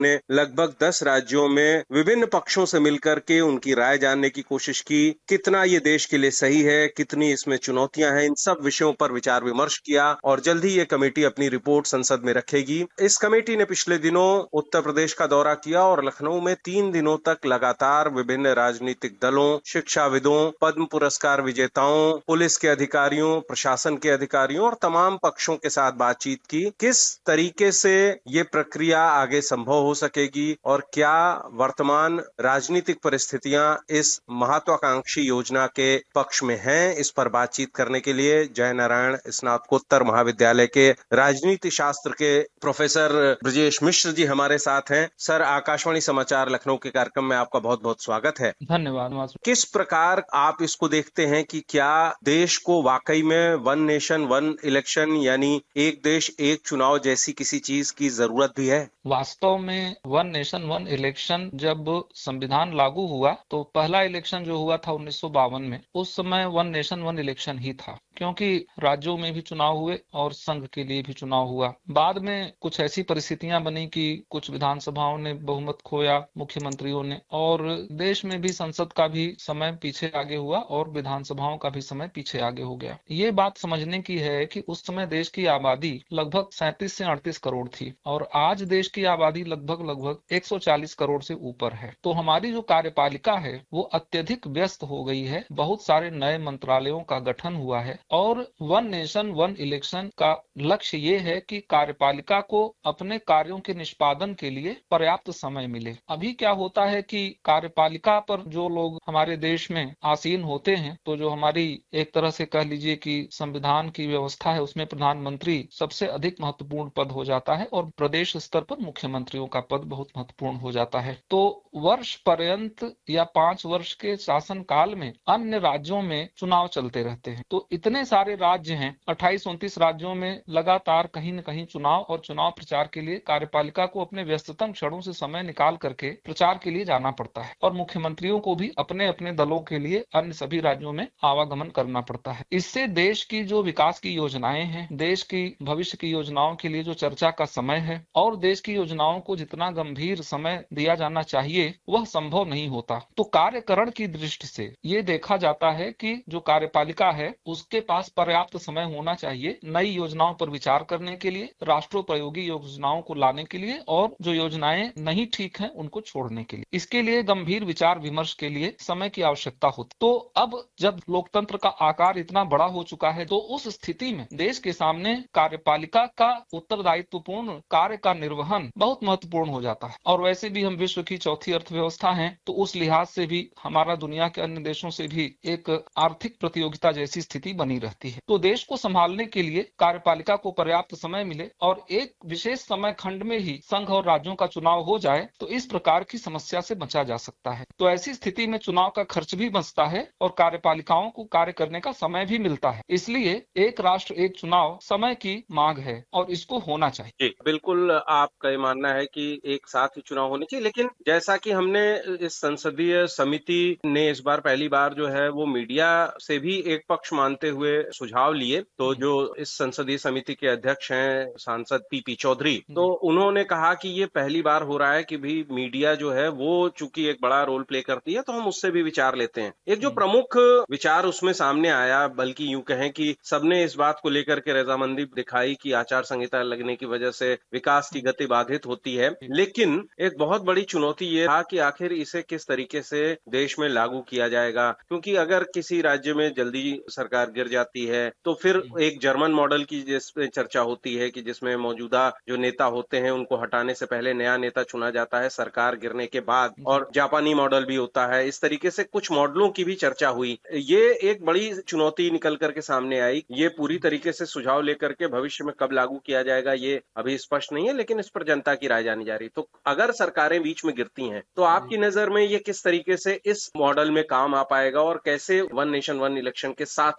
ने लगभग 10 राज्यों में विभिन्न पक्षों से मिलकर के उनकी राय जानने की कोशिश की। कितना ये देश के लिए सही है, कितनी इसमें चुनौतियां हैं, इन सब विषयों पर विचार विमर्श किया और जल्द ही ये कमेटी अपनी रिपोर्ट संसद में रखेगी। इस कमेटी ने पिछले दिनों उत्तर प्रदेश का दौरा किया और लखनऊ में 3 दिनों तक लगातार विभिन्न राजनीतिक दलों, शिक्षाविदों, पद्म पुरस्कार विजेताओं, पुलिस के अधिकारियों, प्रशासन के अधिकारियों और तमाम पक्षों के साथ बातचीत की। किस तरीके से ये प्रक्रिया आगे संभव हो सकेगी और क्या वर्तमान राजनीतिक परिस्थितियां इस महत्वाकांक्षी योजना के पक्ष में हैं, इस पर बातचीत करने के लिए जय नारायण स्नातकोत्तर महाविद्यालय के राजनीति शास्त्र के प्रोफेसर ब्रजेश मिश्र जी हमारे साथ हैं। सर, आकाशवाणी समाचार लखनऊ के कार्यक्रम में आपका बहुत बहुत स्वागत है। धन्यवाद। किस प्रकार आप इसको देखते हैं कि क्या देश को वाकई में वन नेशन वन इलेक्शन यानी एक देश एक चुनाव जैसी किसी चीज की जरूरत भी है? वास्तव में वन नेशन वन इलेक्शन जब संविधान लागू हुआ तो पहला इलेक्शन जो हुआ था 1952 में, उस समय वन नेशन वन इलेक्शन ही था, क्योंकि राज्यों में भी चुनाव हुए और संघ के लिए भी चुनाव हुआ। बाद में कुछ ऐसी परिस्थितियां बनी कि कुछ विधानसभाओं ने बहुमत खोया, मुख्यमंत्रियों ने, और देश में भी संसद का भी समय पीछे आगे हुआ और विधानसभाओं का भी समय पीछे आगे हो गया। ये बात समझने की है कि उस समय देश की आबादी लगभग 37 से 38 करोड़ थी और आज देश की आबादी लगभग 140 करोड़ से ऊपर है। तो हमारी जो कार्यपालिका है वो अत्यधिक व्यस्त हो गई है। बहुत सारे नए मंत्रालयों का गठन हुआ है और वन नेशन वन इलेक्शन का लक्ष्य ये है कि कार्यपालिका को अपने कार्यों के निष्पादन के लिए पर्याप्त समय मिले। अभी क्या होता है कि कार्यपालिका पर जो लोग हमारे देश में आसीन होते हैं, तो जो हमारी एक तरह से कह लीजिए कि संविधान की व्यवस्था है, उसमें प्रधानमंत्री सबसे अधिक महत्वपूर्ण पद हो जाता है और प्रदेश स्तर पर मुख्यमंत्रियों का पद बहुत महत्वपूर्ण हो जाता है। तो वर्ष पर्यंत या 5 वर्ष के शासन काल में अन्य राज्यों में चुनाव चलते रहते हैं। तो इतने सारे राज्य हैं, 28-29 राज्यों में लगातार कहीं न कहीं चुनाव और चुनाव प्रचार के लिए कार्यपालिका को अपने व्यस्ततम क्षणों से समय निकाल करके प्रचार के लिए जाना पड़ता है और मुख्यमंत्रियों को भी अपने अपने दलों के लिए अन्य सभी राज्यों में आवागमन करना पड़ता है। इससे देश की जो विकास की योजनाएं हैं, देश की भविष्य की योजनाओं के लिए जो चर्चा का समय है और देश की योजनाओं को जितना गंभीर समय दिया जाना चाहिए वह संभव नहीं होता। तो कार्यकरण की दृष्टि से ये देखा जाता है कि जो कार्यपालिका है उसके पास पर्याप्त समय होना चाहिए नई योजनाओं पर विचार करने के लिए, राष्ट्रोपयोगी योजनाओं को लाने के लिए और जो योजनाएं नहीं ठीक हैं उनको छोड़ने के लिए। इसके लिए गंभीर विचार विमर्श के लिए समय की आवश्यकता होती। तो अब जब लोकतंत्र का आकार इतना बड़ा हो चुका है तो उस स्थिति में देश के सामने कार्यपालिका का उत्तरदायित्वपूर्ण कार्य का निर्वहन बहुत महत्वपूर्ण हो जाता है। और वैसे भी हम विश्व की चौथी अर्थव्यवस्था हैं, तो उस लिहाज से भी हमारा दुनिया के अन्य देशों से भी एक आर्थिक प्रतियोगिता जैसी स्थिति बनी रहती है। तो देश को संभालने के लिए कार्यपालिका को पर्याप्त समय मिले और एक विशेष समय खंड में ही संघ और राज्यों का चुनाव हो जाए तो इस प्रकार की समस्या से बचा जा सकता है। तो ऐसी स्थिति में चुनाव का खर्च भी बचता है और कार्यपालिकाओं को कार्य करने का समय भी मिलता है। इसलिए एक राष्ट्र एक चुनाव समय की मांग है और इसको होना चाहिए। जी, बिल्कुल आपका ये मानना है कि एक साथ ही चुनाव होने चाहिए, लेकिन जैसा कि हमने इस संसदीय समिति ने इस बार पहली बार जो है वो मीडिया से भी एक पक्ष मानते हुए सुझाव लिए, तो जो इस संसदीय समिति के अध्यक्ष हैं सांसद पीपी चौधरी, तो उन्होंने कहा कि ये पहली बार हो रहा है कि भी मीडिया जो है वो चूंकि एक बड़ा रोल प्ले करती है तो हम उससे भी विचार लेते हैं। एक जो प्रमुख विचार उसमें सामने आया, बल्कि यूं कहें कि सबने इस बात को लेकर के रजामंदी दिखाई कि आचार संहिता लगने की वजह से विकास की गति बाधित होती है, लेकिन एक बहुत बड़ी चुनौती ये था कि आखिर इसे किस तरीके से देश में लागू किया जाएगा, क्योंकि अगर किसी राज्य में जल्दी सरकार गिर जाती है तो फिर एक जर्मन मॉडल की जिसमें चर्चा होती है कि जिसमें मौजूदा जो नेता होते हैं उनको हटाने से पहले नया नेता चुना जाता है सरकार गिरने के बाद, और जापानी मॉडल भी होता है। इस तरीके से कुछ मॉडलों की भी चर्चा हुई। ये एक बड़ी चुनौती निकल करके सामने आई। ये पूरी तरीके से सुझाव लेकर के भविष्य में कब लागू किया जाएगा ये अभी स्पष्ट नहीं है, लेकिन इस पर जनता की राय जानी जा रही। तो अगर सरकारें बीच में गिरती हैं तो आपकी नजर में ये किस तरीके से इस मॉडल में काम आ पाएगा और कैसे वन नेशन वन इलेक्शन के साथ सिंक किया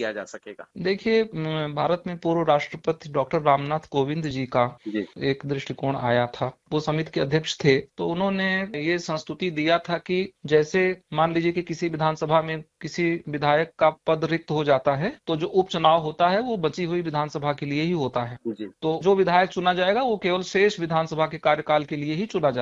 किया जा सकेगा? देखिए, भारत में पूर्व राष्ट्रपति डॉक्टर रामनाथ कोविंद जी का जी। एक दृष्टिकोण आया था। वो समिति के अध्यक्ष थे, तो उन्होंने ये संस्तुति दिया था कि जैसे मान लीजिए कि किसी विधानसभा में किसी विधायक का पद रिक्त हो जाता है, तो जो उपचुनाव होता है वो बची हुई विधानसभा के लिए ही होता है। जी। तो जो विधायक चुना जाएगा वो केवल शेष विधानसभा के कार्यकाल के लिए ही चुना